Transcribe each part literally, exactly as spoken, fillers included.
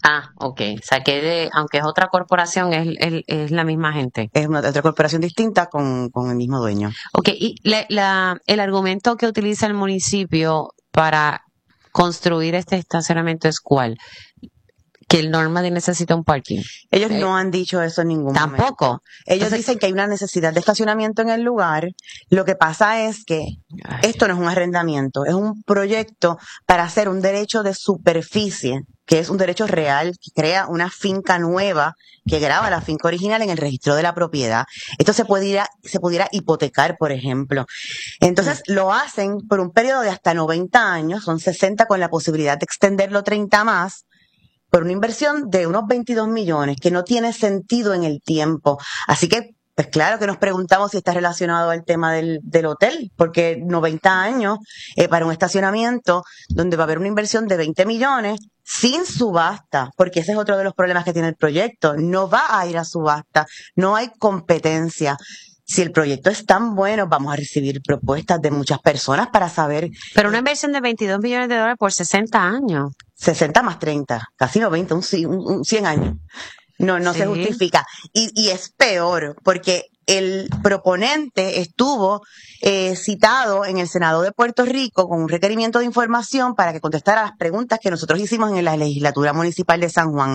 Ah, ok. O sea, que de, aunque es otra corporación, es, es, es la misma gente. Es una otra corporación distinta con, con el mismo dueño. Ok, y la, la, el argumento que utiliza el municipio para construir este estacionamiento es ¿cuál? Que el Normandy necesita un parking. Ellos Eh, no han dicho eso en ningún Tampoco. momento. Ellos Entonces, dicen que hay una necesidad de estacionamiento en el lugar. Lo que pasa es que ay, esto no es un arrendamiento, es un proyecto para hacer un derecho de superficie, que es un derecho real, que crea una finca nueva, que graba la finca original en el registro de la propiedad. Esto se pudiera, se pudiera hipotecar, por ejemplo. Entonces lo hacen por un periodo de hasta noventa años, son sesenta con la posibilidad de extenderlo treinta más, por una inversión de unos veintidós millones, que no tiene sentido en el tiempo. Así que, pues claro que nos preguntamos si está relacionado al tema del, del hotel, porque noventa años eh, para un estacionamiento donde va a haber una inversión de veinte millones sin subasta, porque ese es otro de los problemas que tiene el proyecto. No va a ir a subasta, no hay competencia. Si el proyecto es tan bueno, vamos a recibir propuestas de muchas personas para saber. Pero una inversión de veintidós millones de dólares por sesenta años. sesenta más treinta, casi noventa, un, un, un cien años. No, no Sí. se justifica. Y, y es peor, porque el proponente estuvo eh, citado en el Senado de Puerto Rico con un requerimiento de información para que contestara las preguntas que nosotros hicimos en la legislatura municipal de San Juan.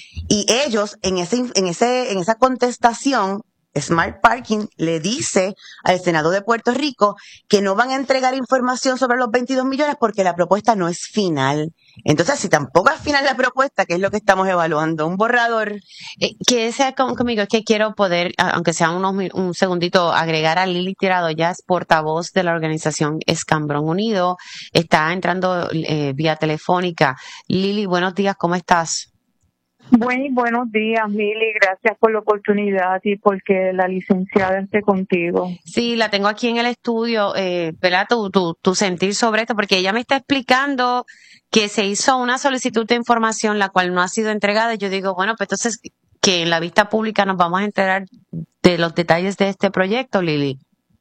Y ellos, en ese, en ese, en esa contestación, Smart Parking le dice al Senado de Puerto Rico que no van a entregar información sobre los veintidós millones porque la propuesta no es final. Entonces, si tampoco es final la propuesta, que es lo que estamos evaluando, un borrador. Eh, que sea con, conmigo, es que quiero poder, aunque sea unos, un segundito, agregar a Lili Tirado, ya es portavoz de la organización Escambrón Unido, está entrando eh, vía telefónica. Lili, buenos días, ¿cómo estás? Buen, buenos días, Mili. Gracias por la oportunidad y porque la licenciada esté contigo. Sí, la tengo aquí en el estudio, eh, ¿verdad? Tu, tu, tu sentir sobre esto, porque ella me está explicando que se hizo una solicitud de información la cual no ha sido entregada. Y yo digo, bueno, pues entonces que en la vista pública nos vamos a enterar de los detalles de este proyecto, Lili.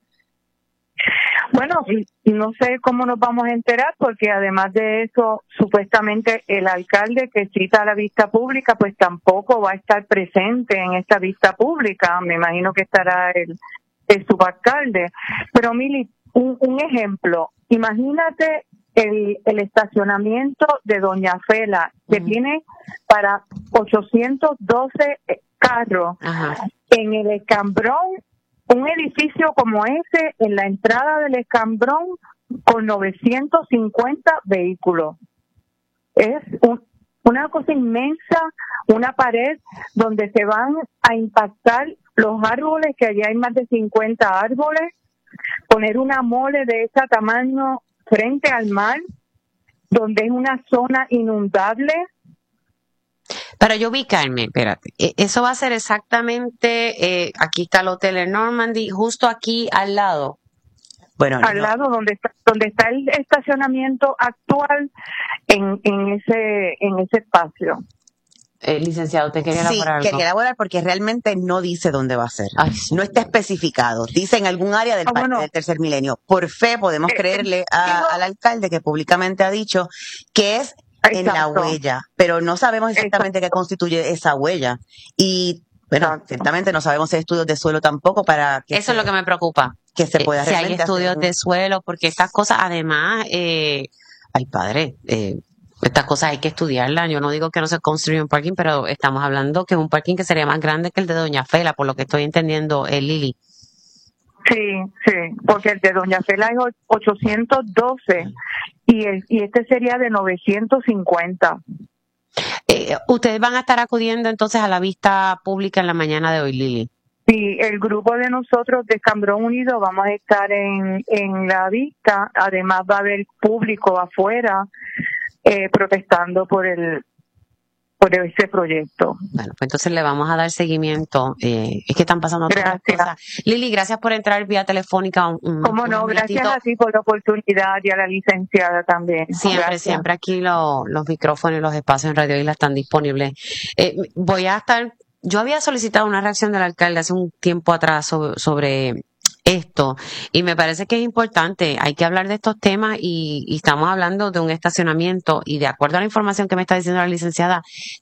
Bueno, no sé cómo nos vamos a enterar porque además de eso, supuestamente el alcalde que cita a la vista pública, pues tampoco va a estar presente en esta vista pública. Me imagino que estará el, el subalcalde. Pero Mili, un, un ejemplo, imagínate el, el estacionamiento de Doña Fela, que uh-huh. tiene para ochocientos doce carros. Ajá. En el Escambrón. Un edificio como ese en la entrada del Escambrón con novecientos cincuenta vehículos. Es un, una cosa inmensa, una pared donde se van a impactar los árboles, que allá hay más de cincuenta árboles, poner una mole de ese tamaño frente al mar, donde es una zona inundable. Para yo ubicarme, espérate, eso va a ser exactamente, eh, aquí está el Hotel en Normandy, justo aquí al lado. Bueno, al no. lado donde está, donde está el estacionamiento actual en, en ese en ese espacio. Eh, licenciado, ¿te quería sí, elaborar algo? Sí, quería elaborar porque realmente no dice dónde va a ser. Ay, sí. No está especificado. Dice en algún área del, ah, bueno. del tercer milenio. Por fe podemos eh, creerle a, al alcalde que públicamente ha dicho que es Exacto. en la huella, pero no sabemos exactamente Exacto. qué constituye esa huella. Y, bueno, Exacto. ciertamente no sabemos si hay estudios de suelo tampoco para que... Eso se, es lo que me preocupa. Que se pueda eh, Si hay estudios hacer... de suelo, porque estas cosas, además, eh, ay padre, eh, estas cosas hay que estudiarlas. Yo no digo que no se construya un parking, pero estamos hablando que es un parking que sería más grande que el de Doña Fela, por lo que estoy entendiendo, eh, Lili. Sí, sí, porque el de Doña Fela es ochocientos doce y el y este sería de novecientos cincuenta. Eh, ¿Ustedes van a estar acudiendo entonces a la vista pública en la mañana de hoy, Lili? Sí, el grupo de nosotros de Escambrón Unido vamos a estar en, en la vista. Además va a haber público afuera eh, protestando por el por ese proyecto. Bueno, pues entonces le vamos a dar seguimiento. Eh, es que están pasando otras cosas. Lili, gracias por entrar vía telefónica. Un, Cómo no, gracias a ti por la oportunidad y a la licenciada también. Siempre, gracias. siempre aquí lo, los micrófonos y los espacios en Radio Isla están disponibles. Eh, voy a estar, yo había solicitado una reacción del alcalde hace un tiempo atrás sobre, sobre esto y me parece que es importante, hay que hablar de estos temas y, y estamos hablando de un estacionamiento y de acuerdo a la información que me está diciendo la licenciada,